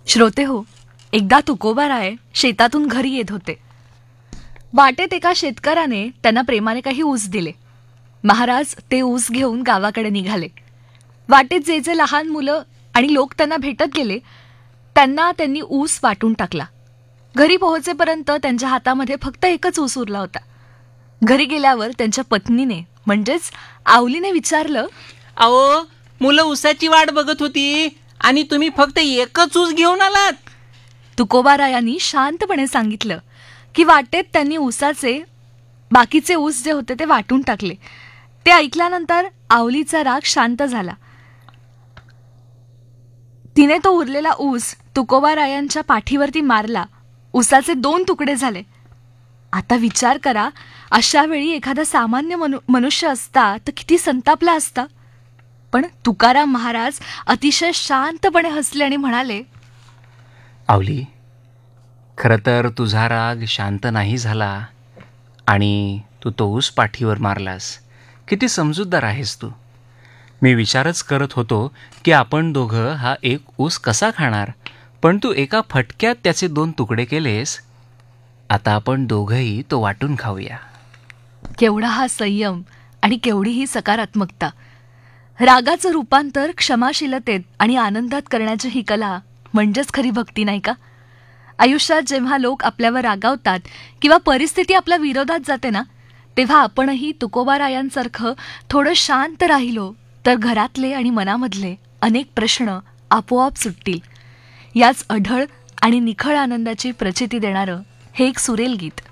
श्रोते हो, एकदा तुकोबाराय शेतातून घरी येत होते. वाटेत एका शेतकऱ्याने त्यांना प्रेमाने काही ऊस दिले. महाराज ते ऊस घेऊन गावाकडे निघाले. वाटेत जे जे लहान मुलं आणि लोक त्यांना भेटत गेले त्यांना त्यांनी ऊस वाटून टाकला. घरी पोहोचेपर्यंत त्यांच्या हातामध्ये फक्त एकच ऊस उरला होता. घरी गेल्यावर त्यांच्या पत्नीने म्हणजेच आवलीने विचारलं, अहो, मुलं ऊसाची वाट बघत होती आणि तुम्ही फक्त एकच ऊस घेऊन आलात. तुकोबारायांनी शांतपणे सांगितलं की वाटेत त्यांनी ऊसाचे बाकीचे ऊस जे होते ते वाटून टाकले. ते ऐकल्यानंतर आवलीचा राग शांत झाला. तिने तो उरलेला ऊस तुकोबारायांच्या पाठीवरती मारला. ऊसाचे 2 तुकडे झाले. आता विचार करा, अशा वेळी एखादा सामान्य मनुष्य असता तर किती संतापला असता. पण तुकाराम महाराज अतिशय शांतपणे हसले आणि म्हणाले, आवली, खरं तर तुझा राग शांत नाही झाला आणि तू तो ऊस पाठीवर मारलास. किती समजूतदार आहेस तू. मी विचारच करत होतो की आपण दोघं हा एक ऊस कसा खाणार, पण तू एका फटक्यात त्याचे 2 तुकडे केलेस. आता आपण दोघंही तो वाटून खाऊया. केवढा हा संयम आणि केवढी ही सकारात्मकता. रागाचं रूपांतर क्षमाशीलतेत आणि आनंदात करण्याची ही कला म्हणजेच खरी भक्ती, नाही का? आयुष्यात जेव्हा लोक आपल्यावर रागावतात किंवा परिस्थिती आपल्या विरोधात जाते ना, तेव्हा आपणही तुकोबारायांसारखं थोडं शांत राहिलो तर घरातले आणि मनामधले अनेक प्रश्न आपोआप सुटतील. याच अढळ आणि निखळ आनंदाची प्रचिती देणारं हे एक सुरेल गीत.